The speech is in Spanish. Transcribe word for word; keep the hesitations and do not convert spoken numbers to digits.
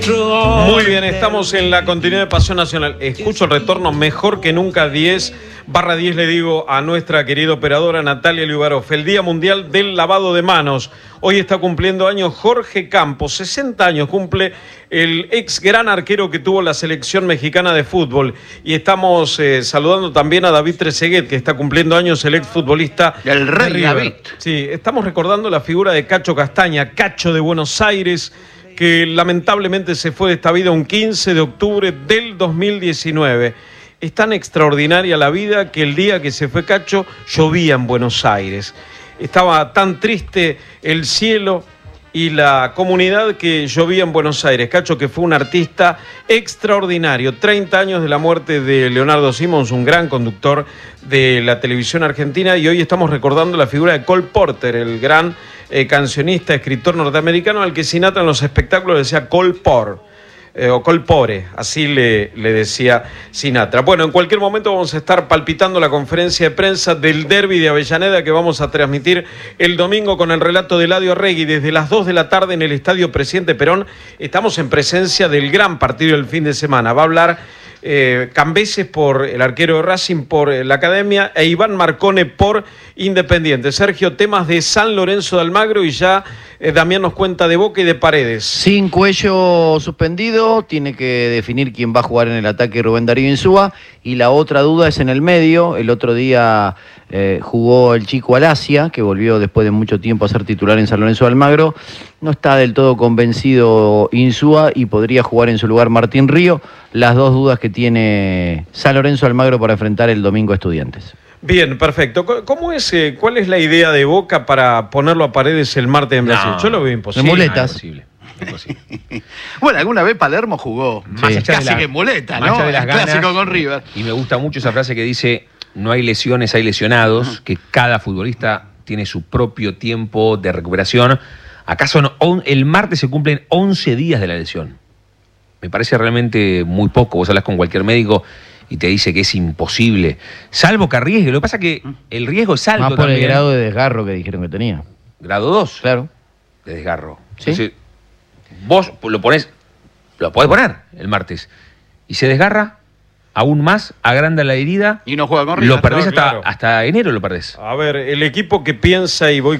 Muy bien, estamos en la continuidad de Pasión Nacional. Escucho el retorno mejor que nunca. Diez barra diez le digo a nuestra querida operadora Natalia Liubarov. El Día Mundial del Lavado de Manos. Hoy está cumpliendo años Jorge Campos. sesenta años cumple el ex gran arquero que tuvo la selección mexicana de fútbol. Y estamos eh, saludando también a David Trezeguet, que está cumpliendo años, el ex futbolista. El rey David. Sí, estamos recordando la figura de Cacho Castaña, Cacho de Buenos Aires, que lamentablemente se fue de esta vida un quince de octubre del dos mil diecinueve. Es tan extraordinaria la vida que el día que se fue Cacho llovía en Buenos Aires. Estaba tan triste el cielo y la comunidad que llovía en Buenos Aires. Cacho, que fue un artista extraordinario. treinta años de la muerte de Leonardo Simons, un gran conductor de la televisión argentina, y hoy estamos recordando la figura de Cole Porter, el gran eh, cancionista, escritor norteamericano, al que Sinatra en los espectáculos decía Cole Por. Eh, o Colpore, así le, le decía Sinatra. Bueno, en cualquier momento vamos a estar palpitando la conferencia de prensa del derbi de Avellaneda, que vamos a transmitir el domingo con el relato de Eladio Arregui desde las dos de la tarde en el Estadio Presidente Perón. Estamos en presencia del gran partido del fin de semana. Va a hablar eh, Cambeses por el arquero de Racing, por eh, la Academia, e Iván Marcone por Independiente. Sergio, temas de San Lorenzo de Almagro, y ya eh, Damián nos cuenta de Boca y de Paredes. Sin Cuello suspendido, tiene que definir quién va a jugar en el ataque Rubén Darío Insúa, y la otra duda es en el medio. El otro día eh, jugó el chico Alasia, que volvió después de mucho tiempo a ser titular en San Lorenzo de Almagro. No está del todo convencido Insúa y podría jugar en su lugar Martín Río. Las dos dudas que tiene San Lorenzo de Almagro para enfrentar el domingo a Estudiantes. Bien, perfecto. ¿Cómo es, eh, ¿Cuál es la idea de Boca para ponerlo a Paredes el martes en Brasil? No, Yo lo veo imposible. En muletas. No, imposible. Imposible. Bueno, alguna vez Palermo jugó Más sí, allá casi de la- que en muleta, más ¿no? allá de las El clásico ganas. con River. Y me gusta mucho esa frase que dice: no hay lesiones, hay lesionados, que cada futbolista tiene su propio tiempo de recuperación. Acá son on- el martes se cumplen once días de la lesión. Me parece realmente muy poco. Vos hablas con cualquier médico y te dice que es imposible, salvo que arriesgue. Lo que pasa es que el riesgo es alto Más por también. el grado de desgarro que dijeron que tenía. Grado dos Claro. de desgarro. Sí. Entonces, vos lo ponés, lo podés poner el martes, y se desgarra aún más, agranda la herida, Y no juega con River. lo perdés No, hasta, claro. hasta enero, lo perdés. A ver, el equipo que piensa, y voy